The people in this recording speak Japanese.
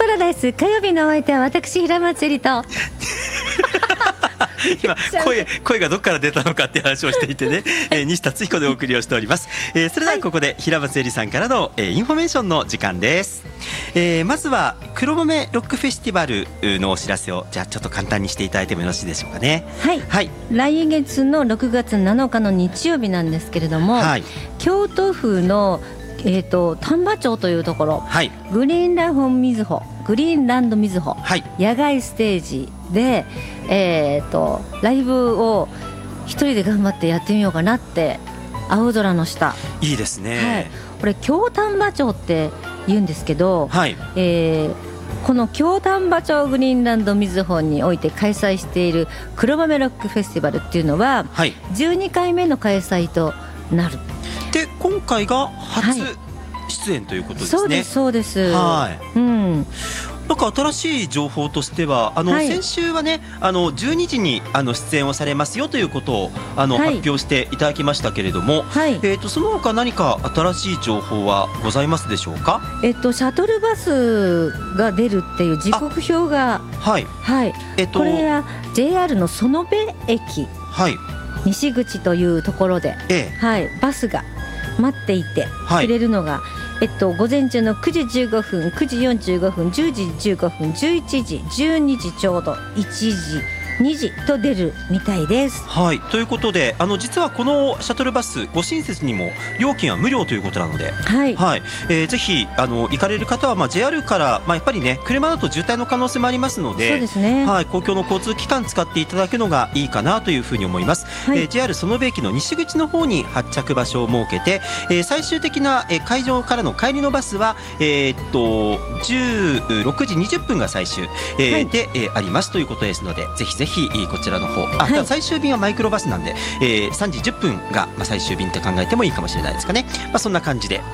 ラダイス火曜日のお相手は私平松絵里と今声がどこから出たのかって話をしていてね、西達彦でお送りをしております。それではここで平松絵里さんからの、インフォメーションの時間です。まずは黒豆ロックフェスティバルのお知らせをじゃあちょっと簡単にしていただいてもよろしいでしょうかね。 はい、はい、来月の6月7日の日曜日なんですけれども、はい、京都府の丹波町というところ、はい、グリーンランドみずほ、はい、野外ステージで、ライブを一人で頑張ってやってみようかなって。青空の下、 いいですね、 はい、これ京丹波町って言うんですけど、はい、この京丹波町グリーンランドみずほにおいて開催している黒豆ロックフェスティバルっていうのは、はい、12回目の開催となる。 で今回が初出演ということですね。 そうです、はい、うん、 なんか新しい情報としてははい、先週はね12時に出演をされますよということをはい、発表していただきましたけれども、はい、その他何か新しい情報はございますでしょうか。 シャトルバスが出るっていう時刻表が、はいはい、これは JR の園部駅、はい、西口というところで、はい、バスが待っていてくれるのが、午前中の9時15分、9時45分、10時15分、11時、12時ちょうど、1時、2時と出るみたいです。 はい、ということで実はこのシャトルバスご親切にも料金は無料ということなので、はいはい、ぜひ行かれる方は、JR から、やっぱりね車だと渋滞の可能性もありますので、そうですね、はい、公共の交通機関使っていただくのがいいかなというふうに思います。はい、JR 園部駅の西口の方に発着場所を設けて、最終的な会場からの帰りのバスは、16時20分が最終、で、ありますということですので、ぜひぜひこちらの方、はい、最終便はマイクロバスなんで、3時10分が最終便って考えてもいいかもしれないですかね。そんな感じで